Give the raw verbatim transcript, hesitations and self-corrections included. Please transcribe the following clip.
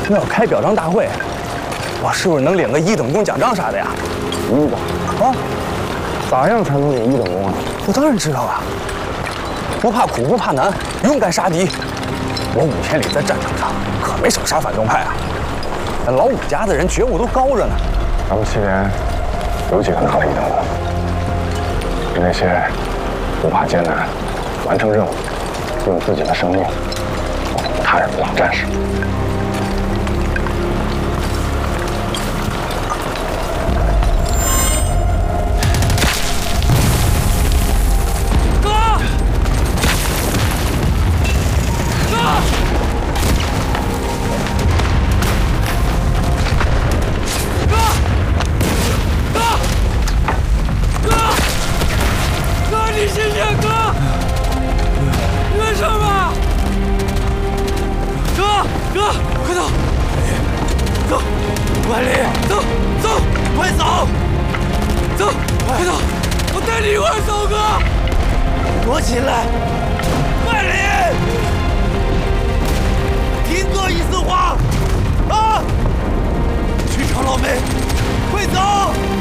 那要开表彰大会，我是不是能领个一等功奖章啥的呀？ 一等啊？咋样才能领一等功啊？ 我当然知道啊！不怕苦不怕难，勇敢杀敌。我五千里在战场上可没少杀反动派啊！老五家的人觉悟都高着呢。 咱们七连有几个拿了一等功？比那些不怕艰难、完成任务、用自己的生命保护他人的老战士。 快走！